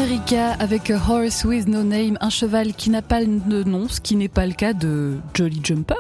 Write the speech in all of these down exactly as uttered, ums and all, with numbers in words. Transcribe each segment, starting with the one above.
America avec A Horse with No Name, un cheval qui n'a pas de nom, ce qui n'est pas le cas de Jolly Jumper.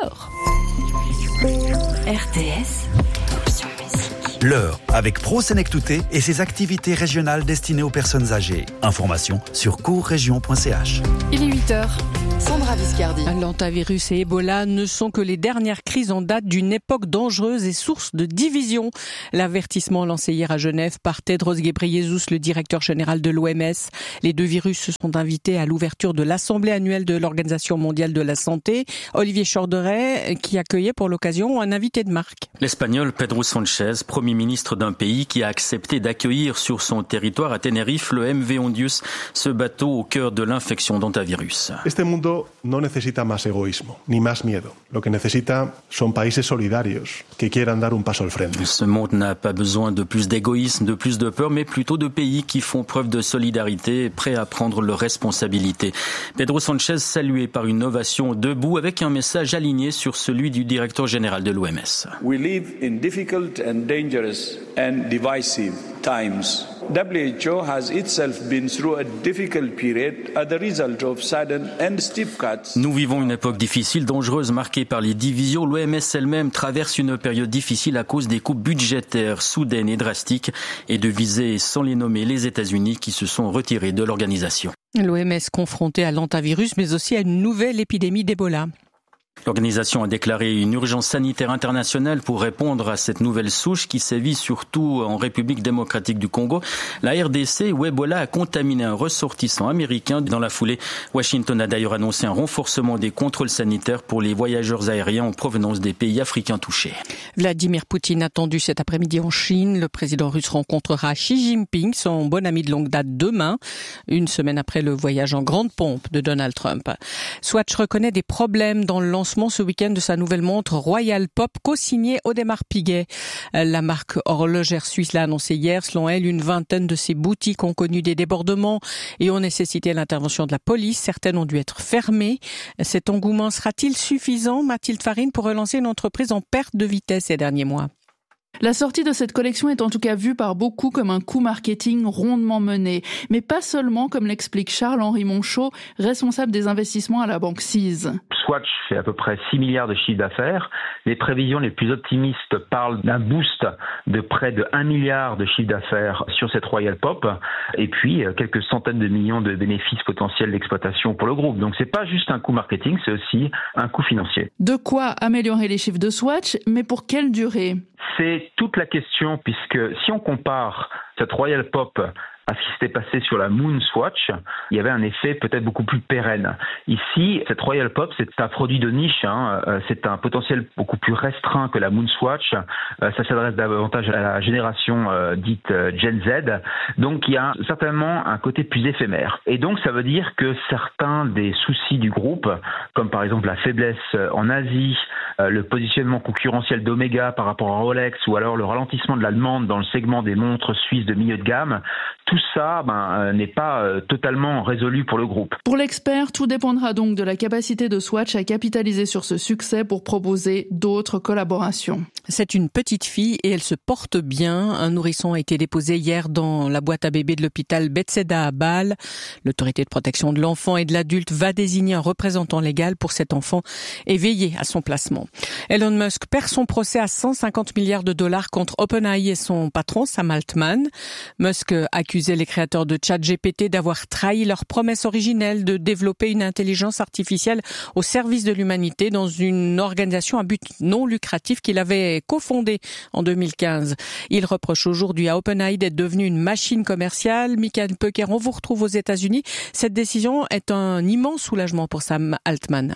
R T S, option musique. L'heure avec Pro Senectute et ses activités régionales destinées aux personnes âgées. Information sur courregion point c h. Il est huit heures. Sandra Viscardi. L'hantavirus et Ebola ne sont que les dernières crises en date d'une époque dangereuse et source de division. L'avertissement lancé hier à Genève par Tedros Ghebreyesus, le directeur général de l'O M S. Les deux virus se sont invités à l'ouverture de l'Assemblée annuelle de l'Organisation mondiale de la santé. Olivier Chorderet, qui accueillait pour l'occasion un invité de marque. L'Espagnol Pedro Sanchez, premier ministre d'un pays qui a accepté d'accueillir sur son territoire à Tenerife le M V Ondius, ce bateau au cœur de l'infection d'hantavirus. Este mundo no necesita más egoísmo, ni más miedo. Lo que necesita son países solidarios que quieran dar un paso al frente. Ce monde n'a pas besoin de plus d'égoïsme, de plus de peur, mais plutôt de pays qui font preuve de solidarité, prêts à prendre leurs responsabilités. Pedro Sanchez salué par une ovation debout avec un message aligné sur celui du directeur général de l'O M S. We live in difficult and dangerous and divisive times. W H O has itself been through a difficult period as a result of sudden and steep cuts. Nous vivons une époque difficile, dangereuse, marquée par les divisions. L'O M S elle-même traverse une période difficile à cause des coupes budgétaires soudaines et drastiques et de viser, sans les nommer, les États-Unis qui se sont retirés de l'organisation. L'O M S confronté à l'hantavirus, mais aussi à une nouvelle épidémie d'Ebola. L'organisation a déclaré une urgence sanitaire internationale pour répondre à cette nouvelle souche qui sévit surtout en République démocratique du Congo. La R D C, où Ebola a contaminé un ressortissant américain. Dans la foulée, Washington a d'ailleurs annoncé un renforcement des contrôles sanitaires pour les voyageurs aériens en provenance des pays africains touchés. Vladimir Poutine attendu cet après-midi en Chine. Le président russe rencontrera Xi Jinping, son bon ami de longue date, demain, une semaine après le voyage en grande pompe de Donald Trump. Swatch reconnaît des problèmes dans le lancement ce week-end de sa nouvelle montre Royal Pop, co-signée Audemars Piguet. La marque horlogère suisse l'a annoncé hier. Selon elle, une vingtaine de ses boutiques ont connu des débordements et ont nécessité l'intervention de la police. Certaines ont dû être fermées. Cet engouement sera-t-il suffisant, Mathilde Farine, pour relancer une entreprise en perte de vitesse ces derniers mois ? La sortie de cette collection est en tout cas vue par beaucoup comme un coup marketing rondement mené. Mais pas seulement, comme l'explique Charles-Henri Monchot, responsable des investissements à la banque Sise. Swatch fait à peu près six milliards de chiffre d'affaires. Les prévisions les plus optimistes parlent d'un boost de près de un milliard de chiffre d'affaires sur cette Royal Pop. Et puis, quelques centaines de millions de bénéfices potentiels d'exploitation pour le groupe. Donc, c'est pas juste un coup marketing, c'est aussi un coup financier. De quoi améliorer les chiffres de Swatch, mais pour quelle durée ? C'est toute la question, puisque si on compare cette Royal Pop à ce qui s'était passé sur la Moon Swatch, il y avait un effet peut-être beaucoup plus pérenne. Ici, cette Royal Pop, c'est un produit de niche, hein, c'est un potentiel beaucoup plus restreint que la Moon Swatch. Ça s'adresse davantage à la génération euh, dite euh, Gen Z. Donc, il y a certainement un côté plus éphémère. Et donc, ça veut dire que certains des soucis du groupe, comme par exemple la faiblesse en Asie, euh, le positionnement concurrentiel d'Omega par rapport à Rolex, ou alors le ralentissement de la demande dans le segment des montres suisses de milieu de gamme, tout ça ben, euh, n'est pas euh, totalement résolu pour le groupe. Pour l'expert, tout dépendra donc de la capacité de Swatch à capitaliser sur ce succès pour proposer d'autres collaborations. C'est une petite fille et elle se porte bien. Un nourrisson a été déposé hier dans la boîte à bébé de l'hôpital Bethesda à Bâle. L'autorité de protection de l'enfant et de l'adulte va désigner un représentant légal pour cet enfant et veiller à son placement. Elon Musk perd son procès à cent cinquante milliards de dollars contre OpenAI et son patron Sam Altman. Musk accusait les créateurs de ChatGPT d'avoir trahi leur promesse originelle de développer une intelligence artificielle au service de l'humanité dans une organisation à but non lucratif qu'il avait cofondée en deux mille quinze. Il reproche aujourd'hui à OpenAI d'être devenue une machine commerciale. Michael Pecker, on vous retrouve aux États-Unis. Cette décision est un immense soulagement pour Sam Altman.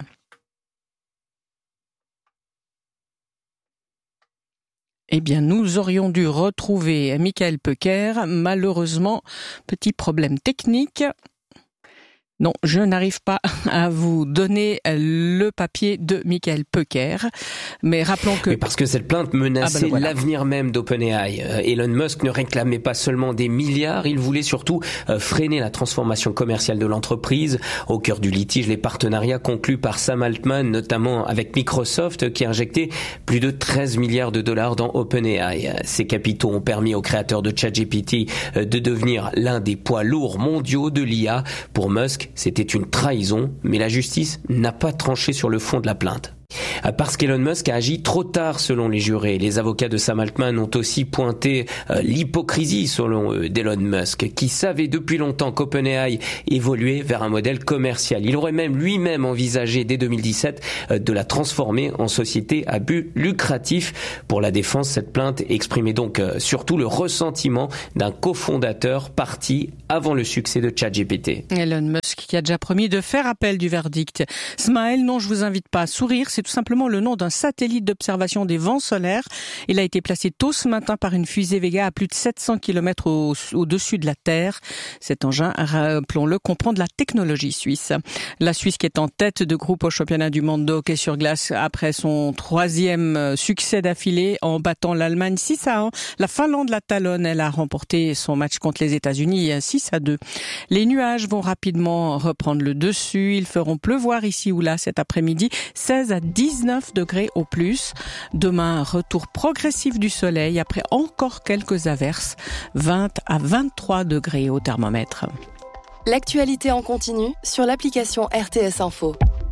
Eh bien, nous aurions dû retrouver Michael Pecker. Malheureusement, petit problème technique. Non, je n'arrive pas à vous donner le papier de Michael Peucker, mais rappelons que... Mais parce que cette plainte menaçait ah ben voilà. l'avenir même d'OpenAI. Euh, Elon Musk ne réclamait pas seulement des milliards, il voulait surtout euh, freiner la transformation commerciale de l'entreprise. Au cœur du litige, les partenariats conclus par Sam Altman, notamment avec Microsoft, qui a injecté plus de treize milliards de dollars dans OpenAI. Ces capitaux ont permis aux créateurs de ChatGPT euh, de devenir l'un des poids lourds mondiaux de l'I A. Pour Musk, c'était une trahison, mais la justice n'a pas tranché sur le fond de la plainte. Parce qu'Elon Musk a agi trop tard selon les jurés. Les avocats de Sam Altman ont aussi pointé euh, l'hypocrisie selon eux d'Elon Musk, qui savait depuis longtemps qu'OpenAI évoluait vers un modèle commercial. Il aurait même lui-même envisagé dès deux mille dix-sept euh, de la transformer en société à but lucratif. Pour la défense, cette plainte exprimait donc euh, surtout le ressentiment d'un cofondateur parti avant le succès de ChatGPT. Elon Musk qui a déjà promis de faire appel du verdict. Smile, non, je vous invite pas à sourire, c'est tout simplement le nom d'un satellite d'observation des vents solaires. Il a été placé tôt ce matin par une fusée Vega à plus de sept cents kilomètres au, au-dessus de la Terre. Cet engin, rappelons-le, comprend de la technologie suisse. La Suisse qui est en tête de groupe au championnat du monde de hockey sur glace après son troisième succès d'affilée en battant l'Allemagne six à un. La Finlande la talonne, elle a remporté son match contre les États-Unis six à deux. Les nuages vont rapidement reprendre le dessus. Ils feront pleuvoir ici ou là cet après-midi. seize à dix-neuf degrés au plus. Demain, retour progressif du soleil après encore quelques averses. vingt à vingt-trois degrés au thermomètre. L'actualité en continu sur l'application R T S Info.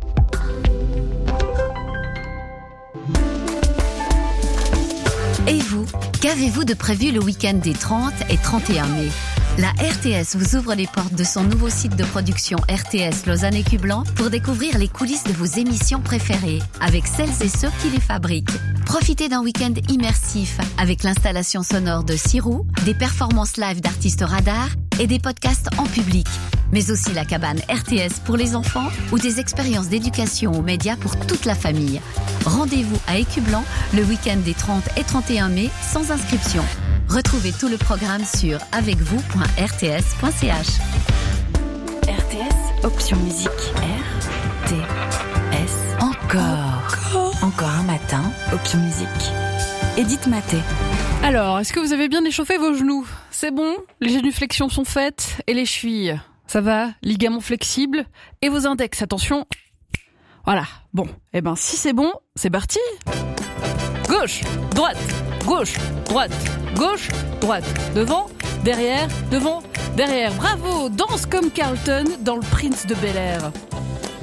Et vous, qu'avez-vous de prévu le week-end des trente et trente et un mai ? La R T S vous ouvre les portes de son nouveau site de production R T S Lausanne et Cublan pour découvrir les coulisses de vos émissions préférées avec celles et ceux qui les fabriquent. Profitez d'un week-end immersif avec l'installation sonore de Sirou, des performances live d'artistes radars et des podcasts en public. Mais aussi la cabane R T S pour les enfants ou des expériences d'éducation aux médias pour toute la famille. Rendez-vous à Écublan le week-end des trente et trente et un mai sans inscription. Retrouvez tout le programme sur avec vous point r t s point c h. R T S, option musique. R T S. Encore. Encore. Encore un matin, option musique. Edith Maté. Alors, est-ce que vous avez bien échauffé vos genoux ? C'est bon ? Les génuflexions sont faites et les chevilles, ça va ? Ligaments flexibles et vos index, attention. Voilà, bon, eh ben si c'est bon, c'est parti. Gauche, droite, gauche, droite, gauche, droite, devant, derrière, devant, derrière. Bravo, danse comme Carlton dans le Prince de Bel-Air.